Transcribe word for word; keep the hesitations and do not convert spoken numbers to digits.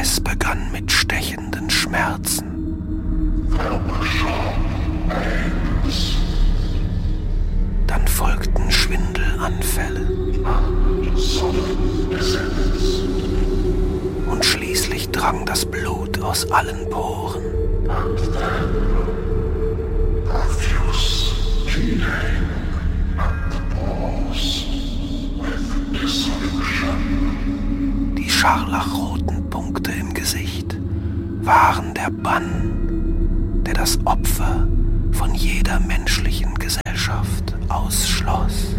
Es begann mit stechenden Schmerzen. Dann folgten Schwindelanfälle. Und schließlich drang das Blut aus allen Poren. Die scharlachroten Punkte im Gesicht waren der Bann, der das Opfer von jeder menschlichen Gesellschaft ausschloss.